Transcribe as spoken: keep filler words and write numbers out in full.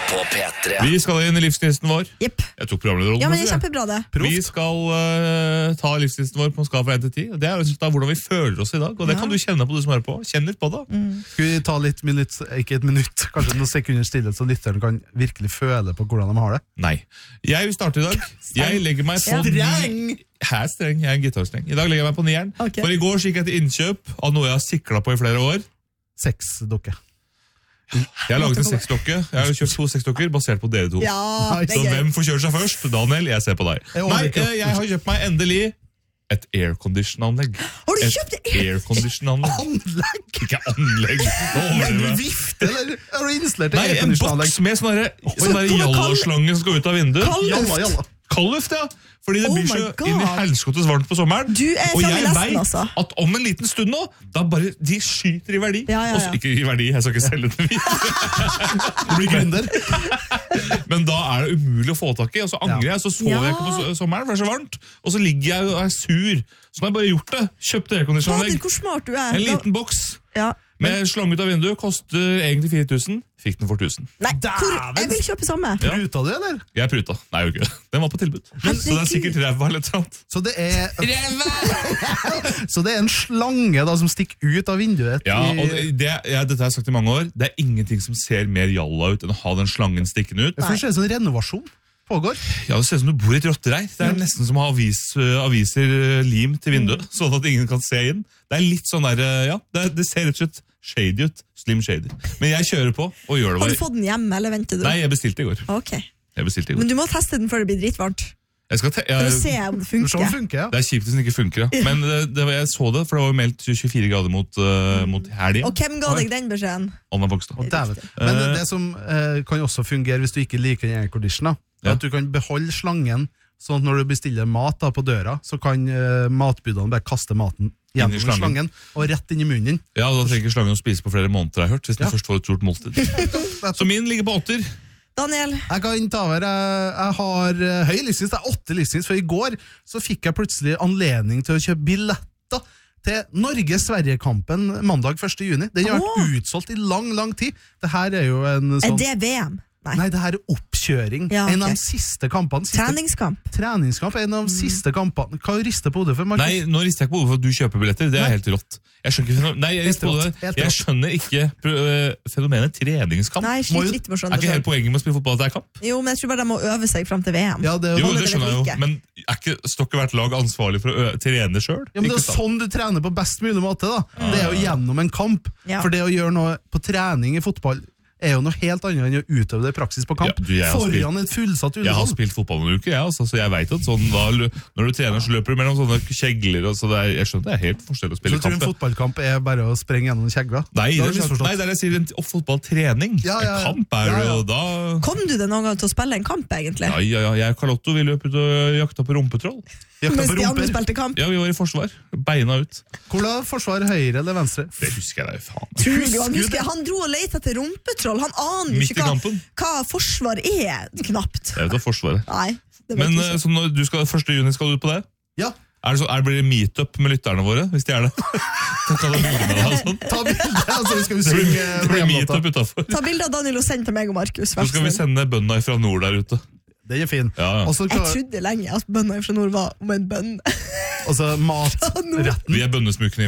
på P tre. Vi skal inn i livsgnisten vår. Jepp. Jeg tok programlederrollen. Ja, men det er også, jeg. kjempebra det. Vi skal uh, ta livsgnisten vår på en skala fra én til ti. Det er jo da hvordan vi føler oss i dag, og det Ja. kan du kjenne på, du som hører på. Kjenn litt på det. Mm. Skal vi ta litt minutt, ikke et minutt, kanskje noen sekunder stillhet, så lytteren kan virkelig føle på hvordan de har det? Nei. Jeg vil starte i dag. Jeg legger meg på Streng! Her streng, jeg er en gitarstreng. I dag legger jeg meg på nieren. Ok. For i går så gikk jeg til innkjøp av noe jeg har siklet på i flere år. Sexdokke. Jeg har laget en sexdokke. Jeg har kjøpt to sexdokker basert på dere to. Ja, det Så er gøy. hvem får kjøre seg først? Daniel, jeg ser på deg. Jeg Nei, overrekker. eh, jeg har kjøpt meg endelig et aircondition-anlegg. Har du Et kjøpt det? aircondition-anlegg? Anlegg! Ikke anlegg. Nå Men du overdriver jeg. vifter, eller har du installert Nei, en airconditionanlegg? boks med sånn der- sånn der jallaslange som skal ut av vinduet. Jalla, jalla. Kaldluft, ja. Fordi det Oh blir my så God. inn i helskottes varmt på sommeren. Du er Og framme i jeg lesten, vet altså. at om en liten stund nå, da bare de skyter i verdi. Ja, ja, ja. Også, ikke i verdi, jeg skal ikke selge det videre. Du blir gründer. Men da er det umulig å få tak i, og så angrer jeg, så sover Ja. jeg ikke på so- sommeren, for det er så varmt. Og så ligger jeg og er sur. Så nå har jeg bare gjort det. Kjøpte Fader, aircondition-anlegg. hvor smart du er. En liten boks Ja. med slange ut av vinduet, koster egentlig fire tusen. Fikk den for tusen. Nei, hvor, jeg vil kjøpe samme. Ja. Pruta du, eller? Jeg pruta. Nei, jeg gjorde ikke det. Den var på tilbud. Men, så det er sikkert ræva eller et eller annet. Så det er Så det er en slange da som stikker ut av vinduet? Ja, i- og det, det, ja, dette har jeg sagt i mange år. Det er ingenting som ser mer jalla ut enn å ha den slangen stikkende ut. Jeg får se sånn renovasjon pågår. Ja, Det ser ut som du bor i et rottereir. Det er nesten som å ha avis, uh, aviser uh, lim til vinduet, sånn at ingen kan se inn. Det er litt sånn der, uh, ja, det, det ser rett og slett shady ut. Slim shady. Men jeg kjører på og gjør det Har du bare. fått den hjemme, eller venter du? Nei, jeg bestilte i går. Ok. Jeg bestilte i Men går. du må teste den før det blir dritvarmt. Jeg skal te For å jeg, se om det Sånn funker. funker, ja. det er kjipt hvis den ikke funker, ja. Men det, det, var- jeg så det, for det var jo meldt tjuefire grader mot, uh, mot helgen. Og hvem ga deg den beskjeden? Anna Bogstad. Å, dæven. Men det, det som eh, kan også fungere hvis du ikke liker en aircondition, da, er Ja. at du kan beholde slangen, sånn at når du bestiller mat da, på døra, så kan eh, matbudene bare kaste maten Inn gjennom i slangen. slangen og rett inn i munnen. Ja, da trenger slangen å spise på flere måneder, har jeg hørt, hvis den Ja. først får et stort måltid. Så min ligger på åtter. Daniel, Jeg kan ta over, jeg, jeg har eh, høy livsgnist, det er åtte livsgnist, for i går så fikk jeg plutselig anledning til å kjøpe billetter til Norge-Sverige-kampen mandag første juni. Den har vært Åh. utsolgt i lang, lang tid. Det her er jo en er sånn... det V M? Nei. Nei, det her er oppkjøring. Ja, En av ok. de siste kampene. Siste Treningskamp. treningskamp, en av de siste kampene. Hva rister på hodet for, Markus? Nei, nå rister jeg ikke på hodet for at du kjøper billetter. Det er Nei. helt rått. Jeg skjønner ikke, nei, jeg, rister på Helt det. rått, helt jeg rått. skjønner ikke øh, fenomenet treningskamp. Nei, jeg Må sliter jo- litt med å Er skjønne ikke det hele selv. poenget med å spille fotball at det er kamp? Jo, men jeg tror bare de må øve seg frem til V M. Ja, det er Jo, jo, holder det det skjønner jeg jo, ved like. men er ikke står ikke hvert lag ansvarlig for å ø trene sjøl? ja, men det er jo sånn du trener på best mulig måte. da. Det er jo gjennom en kamp. Ja. For det å gjøre noe på trening i fotball er jo noe helt annet enn å utøve det i praksis på kamp. Ja, du, jeg har Foran et fullsatt Jeg har Ullevål. spilt fotball noen uker, jeg, altså, så jeg vet at sånn, da, lø- når du trener, så løper du mellom sånne kjegler. Og så det er, jeg skjønner det er helt forskjell å Så spille tror du en kamp. ja. fotballkamp er bare å sprenge gjennom kjegler? Nei, Da har det du er, misforstått. nei, det er det jeg sier, en å, fotballtrening. Ja, ja, ja. En kamp er Ja, ja. jo da Kom du det noen gang til å spille en kamp, egentlig? Ja, ja, ja, jeg og Carlotto vi løp ut og jakta på rumpetroll. Jakta Mens på de andre rumper. spilte kamp? Ja, vi var i forsvar. Beina ut. Hvordan forsvar høyre eller venstre? Det husker jeg da, faen. Tror du han, Husker husker, du han dro og lette etter rumpetroll. Han aner jo Midt i ikke hva, kampen. hva forsvar er, knapt. Jeg vet det er forsvaret. Nei, det vet Men jeg eh, ikke. så når du skal, første juni skal du ut på det? Ja, Er det så, er det blir det meetup med lytterne våre, hvis de er det? Kan ta det bilde med deg og sånn. ta bilde, altså vi skal vi Det blir, synge det blir V M-låta. meetup utenfor. Ta bilde av Daniel og send til meg og Markus. Så skal vi sende bønna fra nord der ute. Den er fin. Ja, ja. Og så Jeg klar- trodde lenge at bønna fra nord var om en bønn. og så matretten. Vi er bønnesmukne